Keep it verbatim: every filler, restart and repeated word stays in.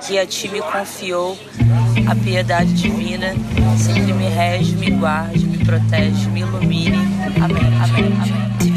que a ti me confiou a piedade divina, sempre me rege, me guarde, me protege, me ilumine. Amém, amém, amém.